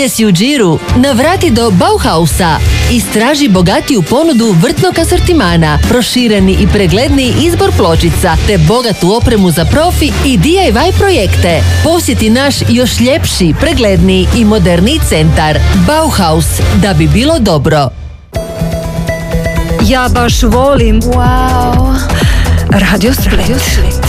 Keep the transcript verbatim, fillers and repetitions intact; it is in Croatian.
Gdje si u džiru, navrati do Bauhausa. Istraži bogatiju ponudu vrtnog asortimana, prošireni i pregledniji izbor pločica, te bogatu opremu za profi i D I Y projekte. Posjeti naš još ljepši, pregledniji i moderniji centar. Bauhaus, da bi bilo dobro. Ja baš volim Wow. Radio Split.